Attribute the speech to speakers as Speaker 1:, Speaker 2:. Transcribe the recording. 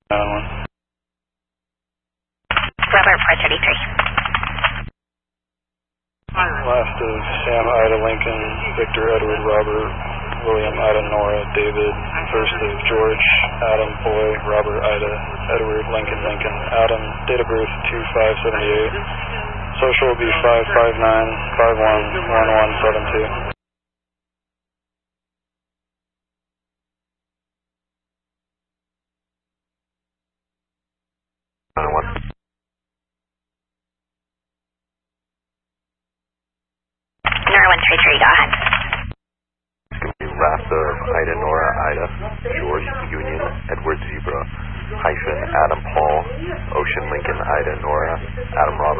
Speaker 1: Robert 433.
Speaker 2: Last is Sam, Ida, Lincoln, Victor, Edward, Robert, William, Ida, Nora, David. First is George, Adam, Boy, Robert, Ida, Edward, Lincoln, Lincoln, Adam. Date of birth 2578. Social will be 559-511172.
Speaker 1: Nora 133, go ahead.
Speaker 3: Rasta, Ida, Nora, Ida, George, Union, Edward, Zebra, hyphen, Adam, Paul, Ocean, Lincoln, Ida, Nora, Adam, Robert.